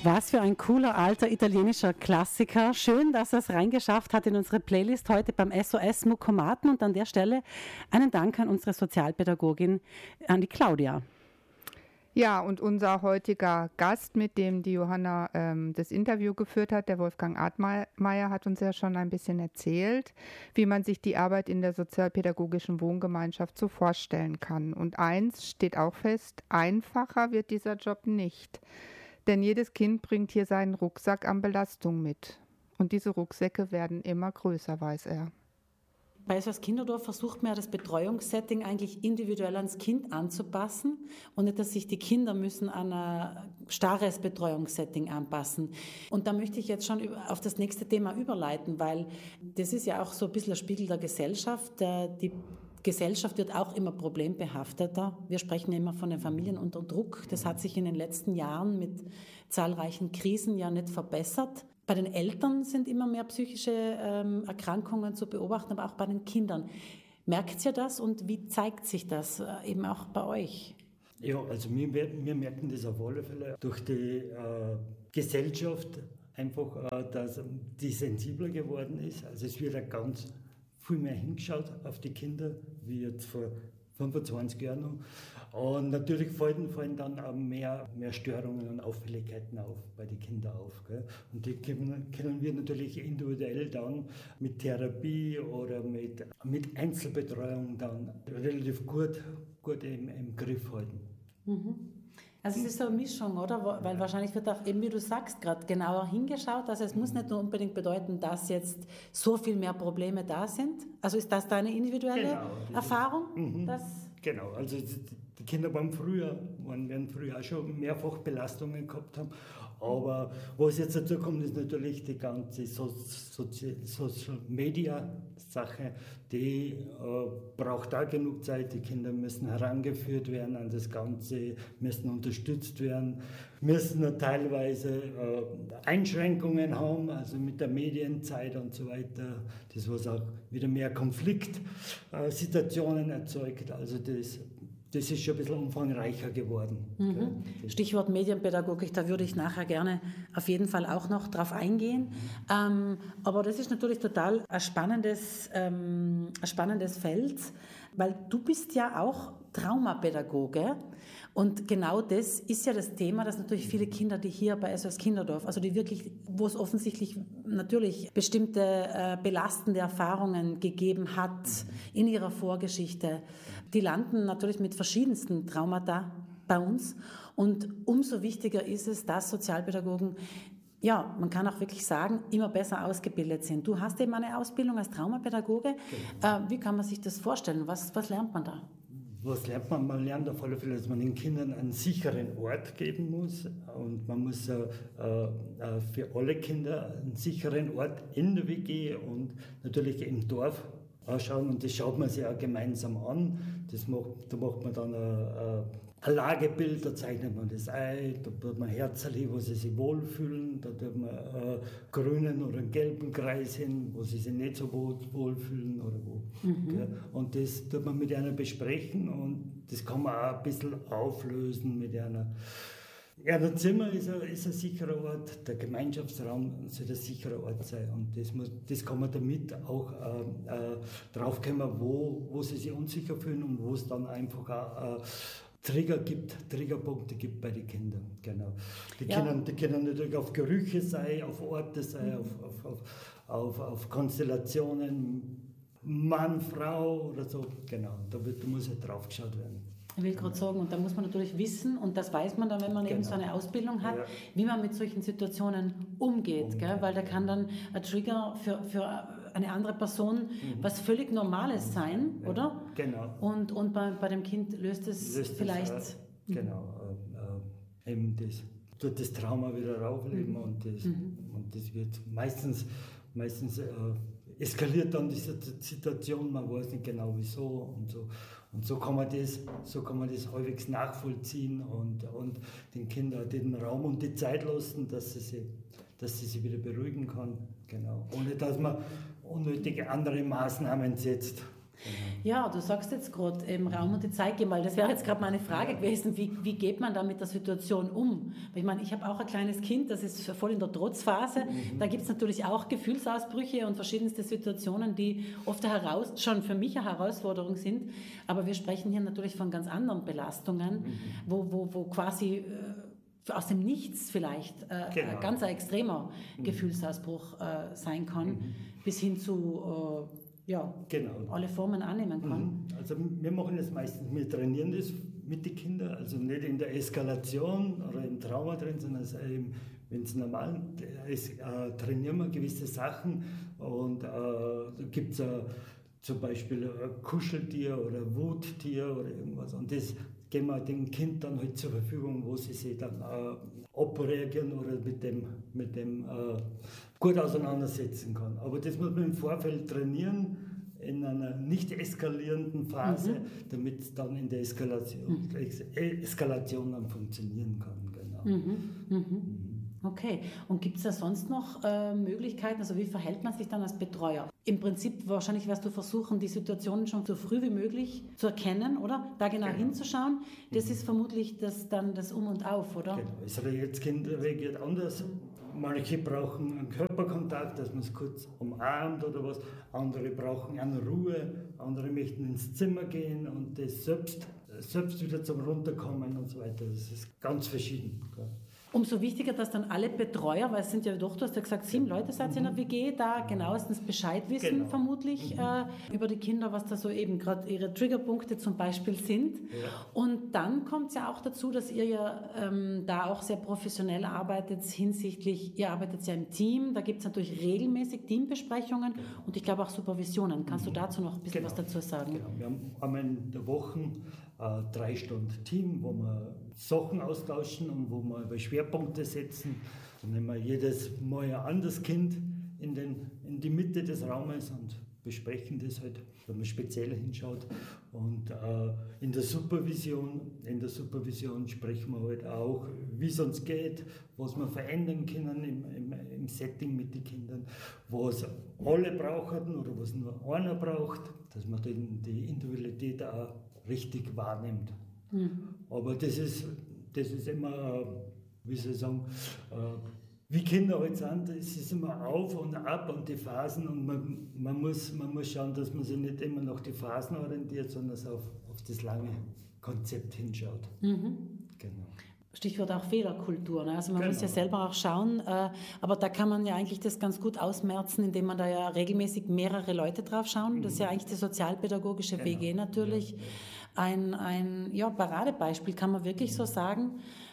Was für ein cooler, alter italienischer Klassiker. Schön, dass er es reingeschafft hat in unsere Playlist heute beim SOS Muckomaten. Und an der Stelle einen Dank an unsere Sozialpädagogin, an die Claudia. Ja, und unser heutiger Gast, mit dem die Johanna das Interview geführt hat, der Wolfgang Artmeier, hat uns ja schon ein bisschen erzählt, wie man sich die Arbeit in der sozialpädagogischen Wohngemeinschaft so vorstellen kann. Und eins steht auch fest, einfacher wird dieser Job nicht. Denn jedes Kind bringt hier seinen Rucksack an Belastung mit. Und diese Rucksäcke werden immer größer, weiß er. Bei SOS Kinderdorf versucht man ja das Betreuungssetting eigentlich individuell ans Kind anzupassen und nicht, dass sich die Kinder müssen an ein starres Betreuungssetting anpassen. Und da möchte ich jetzt schon auf das nächste Thema überleiten, weil das ist ja auch so ein bisschen ein Spiegel der Gesellschaft. Die Gesellschaft wird auch immer problembehafteter. Wir sprechen ja immer von den Familien unter Druck. Das hat sich in den letzten Jahren mit zahlreichen Krisen ja nicht verbessert. Bei den Eltern sind immer mehr psychische Erkrankungen zu beobachten, aber auch bei den Kindern. Merkt ihr das und wie zeigt sich das eben auch bei euch? Ja, also wir merken das auf alle Fälle durch die Gesellschaft einfach, dass die sensibler geworden ist. Also es wird ja ganz viel mehr hingeschaut auf die Kinder, wie jetzt vor 25 Jahren noch. Und natürlich fallen dann auch mehr Störungen und Auffälligkeiten bei den Kindern auf. Gell? Und die können wir natürlich individuell dann mit Therapie oder mit Einzelbetreuung dann relativ gut im Griff halten. Mhm. Also es ist so eine Mischung, oder? Weil wahrscheinlich wird auch eben, wie du sagst, gerade genauer hingeschaut. Also es muss nicht nur unbedingt bedeuten, dass jetzt so viel mehr Probleme da sind. Also ist das deine individuelle Erfahrung? Genau, also die Kinder werden früher auch schon mehrfach Belastungen gehabt haben. Aber was jetzt dazu kommt, ist natürlich die ganze Social Media Sache, die braucht auch genug Zeit. Die Kinder müssen herangeführt werden an das Ganze, müssen unterstützt werden, müssen teilweise Einschränkungen haben, also mit der Medienzeit und so weiter. Das was auch wieder mehr Konfliktsituationen erzeugt. Also das ist schon ein bisschen umfangreicher geworden. Mhm. Stichwort Medienpädagogik, da würde ich nachher gerne auf jeden Fall auch noch drauf eingehen. Aber das ist natürlich total ein spannendes Feld, weil du bist ja auch Traumapädagoge und genau das ist ja das Thema, dass natürlich viele Kinder, die hier bei SOS Kinderdorf, also die wirklich, wo es offensichtlich natürlich bestimmte belastende Erfahrungen gegeben hat in ihrer Vorgeschichte, die landen natürlich mit verschiedensten Traumata bei uns und umso wichtiger ist es, dass Sozialpädagogen, ja, man kann auch wirklich sagen, immer besser ausgebildet sind. Du hast eben eine Ausbildung als Traumapädagoge. Wie kann man sich das vorstellen? Was lernt man da? Was lernt man? Man lernt auf alle Fälle, dass man den Kindern einen sicheren Ort geben muss. Und man muss für alle Kinder einen sicheren Ort in der WG und natürlich im Dorf ausschauen. Und das schaut man sich auch gemeinsam an. Da macht man dann ein Lagebild, da zeichnet man das ein, da tut man Herzerli, wo sie sich wohlfühlen, da tut man einen grünen oder einen gelben Kreis hin, wo sie sich nicht so wohlfühlen oder wo. Okay? Und das tut man mit einer besprechen und das kann man auch ein bisschen auflösen mit einer. Ja, das Zimmer ist ein sicherer Ort, der Gemeinschaftsraum soll ein sicherer Ort sein und das kann man damit auch draufkommen, wo sie sich unsicher fühlen und wo es dann einfach auch Triggerpunkte gibt bei den Kindern. Genau. Die können natürlich auf Gerüche sein, auf Orte sein, auf Konstellationen, Mann, Frau oder so. Genau, da muss ja drauf geschaut werden. Ich will gerade sagen, und da muss man natürlich wissen, und das weiß man dann, wenn man eben so eine Ausbildung hat, wie man mit solchen Situationen umgeht, gell? Weil da kann dann ein Trigger für eine andere Person was völlig Normales sein, oder? Genau. Und bei dem Kind löst es vielleicht... Eben das tut das Trauma wieder raufleben und das wird meistens eskaliert dann die Situation, man weiß nicht genau wieso und so. Und so kann man das halbwegs nachvollziehen und den Kindern den Raum und die Zeit lassen, dass sie sich wieder beruhigen kann. Genau. Ohne dass man unnötige andere Maßnahmen setzt. Ja, du sagst jetzt gerade eben Raum und die Zeit geben, weil das wäre jetzt gerade meine Frage gewesen, wie geht man da mit der Situation um? Weil ich meine, ich habe auch ein kleines Kind, das ist voll in der Trotzphase, da gibt es natürlich auch Gefühlsausbrüche und verschiedenste Situationen, die oft schon für mich eine Herausforderung sind, aber wir sprechen hier natürlich von ganz anderen Belastungen, wo quasi aus dem Nichts vielleicht ein ganz extremer Gefühlsausbruch sein kann, bis hin zu alle Formen annehmen kann. Also wir machen das meistens, wir trainieren das mit den Kindern, also nicht in der Eskalation oder im Trauma drin, sondern eben, wenn es normal ist, trainieren wir gewisse Sachen und da gibt es zum Beispiel ein Kuscheltier oder ein Wuttier oder irgendwas und das geben wir dem Kind dann halt zur Verfügung, wo sie sich dann abreagieren oder mit dem gut auseinandersetzen kann. Aber das muss man im Vorfeld trainieren, in einer nicht eskalierenden Phase, damit es dann in der Eskalation dann funktionieren kann. Genau. Okay, und gibt es da sonst noch Möglichkeiten, also wie verhält man sich dann als Betreuer? Im Prinzip wahrscheinlich wirst du versuchen, die Situationen schon so früh wie möglich zu erkennen, oder? Da genau hinzuschauen. Das ist vermutlich dann das Um und Auf, oder? Genau, das Reaktionskind reagiert anders. Manche brauchen einen Körperkontakt, dass man es kurz umarmt oder was. Andere brauchen eine Ruhe, andere möchten ins Zimmer gehen und das selbst wieder zum Runterkommen und so weiter. Das ist ganz verschieden. Umso wichtiger, dass dann alle Betreuer, weil es sind ja doch, du hast ja gesagt, 7 Leute seid ihr in der WG, da genauestens Bescheid wissen, vermutlich über die Kinder, was da so eben gerade ihre Triggerpunkte zum Beispiel sind. Ja. Und dann kommt es ja auch dazu, dass ihr ja da auch sehr professionell arbeitet hinsichtlich, ihr arbeitet ja im Team, da gibt es natürlich regelmäßig Teambesprechungen und ich glaube auch Supervisionen. Kannst du dazu noch ein bisschen was dazu sagen? Genau, wir haben einmal in der Woche 3 Stunden Team, wo wir Sachen austauschen und wo wir über Schwerpunkte setzen. Dann nehmen wir jedes Mal ein anderes Kind in die Mitte des Raumes und besprechen das halt, wenn man speziell hinschaut. Und in der Supervision sprechen wir halt auch, wie es uns geht, was wir verändern können im Setting mit den Kindern, was alle brauchen oder was nur einer braucht, dass man die Individualität auch richtig wahrnimmt. Aber das ist immer, wie soll ich sagen, wie Kinder halt sind, es ist immer auf und ab und die Phasen und man muss schauen, dass man sich nicht immer nach die Phasen orientiert, sondern auf das lange Konzept hinschaut. Genau. Stichwort auch Fehlerkultur. Ne? Also man muss ja selber auch schauen, aber da kann man ja eigentlich das ganz gut ausmerzen, indem man da ja regelmäßig mehrere Leute drauf schauen. Das ist ja eigentlich die sozialpädagogische WG natürlich. Ein Paradebeispiel, kann man wirklich so sagen,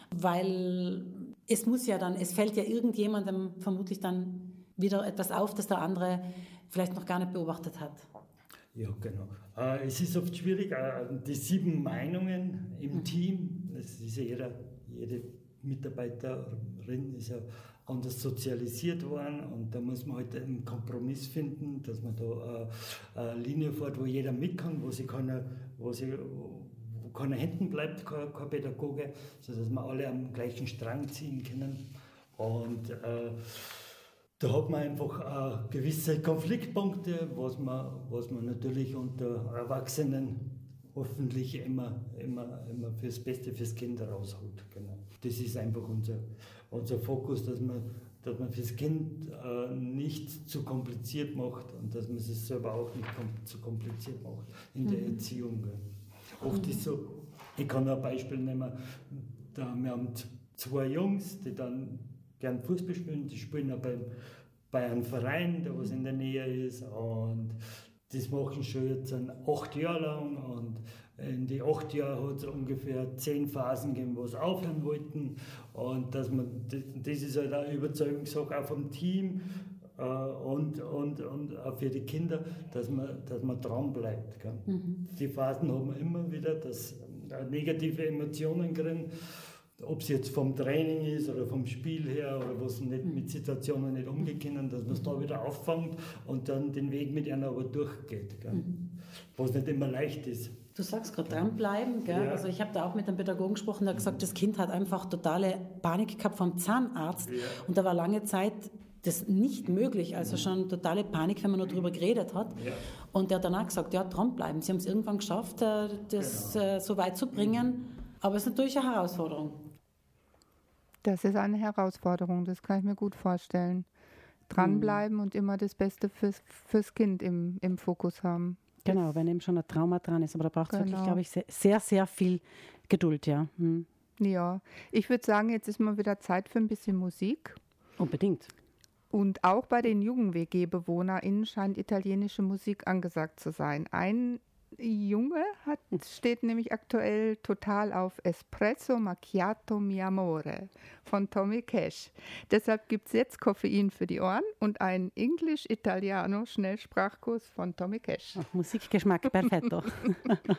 weil es fällt ja irgendjemandem vermutlich dann wieder etwas auf, das der andere vielleicht noch gar nicht beobachtet hat. Ja, genau. Es ist oft schwierig, die 7 Meinungen im Team, das ist ja jede Mitarbeiterin ist ja anders sozialisiert worden und da muss man halt einen Kompromiss finden, dass man da eine Linie fährt, wo jeder mit kann, wo keiner hinten bleibt, kein Pädagoge, sodass wir alle am gleichen Strang ziehen können. Und da hat man einfach gewisse Konfliktpunkte, was man natürlich unter Erwachsenen hoffentlich immer fürs Beste fürs Kind rausholt. Genau. Das ist einfach unser Fokus, dass man fürs Kind nicht zu kompliziert macht und dass man es selber auch nicht zu kompliziert macht in der Erziehung. Oft ist so, ich kann ein Beispiel nehmen, wir haben 2 Jungs, die dann gern Fußball spielen, die spielen auch bei einem Verein, der was in der Nähe ist und das machen schon jetzt 8 Jahre lang und in die 8 Jahre hat es ungefähr 10 Phasen gegeben, wo sie aufhören wollten und das ist halt eine Überzeugungssache auch vom Team und auch für die Kinder, dass man dran bleibt. Die Phasen haben wir immer wieder, dass negative Emotionen kriegen, ob es jetzt vom Training ist oder vom Spiel her oder was nicht mit Situationen nicht umgehen können, dass man es da wieder auffängt und dann den Weg mit einer aber durchgeht, was nicht immer leicht ist. Du sagst gerade dranbleiben, gell? Ja. Also ich habe da auch mit einem Pädagogen gesprochen, der hat gesagt, das Kind hat einfach totale Panik gehabt vom Zahnarzt und da war lange Zeit das nicht möglich, also schon totale Panik, wenn man nur darüber geredet hat. Ja. Und der hat danach gesagt, ja, dranbleiben. Sie haben es irgendwann geschafft, das so weit zu bringen, aber es ist natürlich eine Herausforderung. Das ist eine Herausforderung, das kann ich mir gut vorstellen. Dranbleiben und immer das Beste fürs Kind im Fokus haben. Genau, wenn eben schon ein Trauma dran ist, aber da braucht es wirklich, glaube ich, sehr, sehr viel Geduld, ja. Ja, ich würde sagen, jetzt ist mal wieder Zeit für ein bisschen Musik. Unbedingt. Und auch bei den JugendWG-BewohnerInnen scheint italienische Musik angesagt zu sein. Ein Junge steht nämlich aktuell total auf Espresso Macchiato Mi Amore von Tommy Cash. Deshalb gibt es jetzt Koffein für die Ohren und einen English-Italiano-Schnellsprachkurs von Tommy Cash. Musikgeschmack, perfetto.